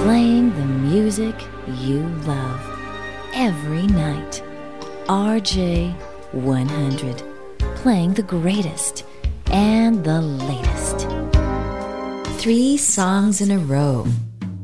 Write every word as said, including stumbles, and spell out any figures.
Playing the music you love every night. R J one hundred, playing the greatest and the latest. Three songs in a row.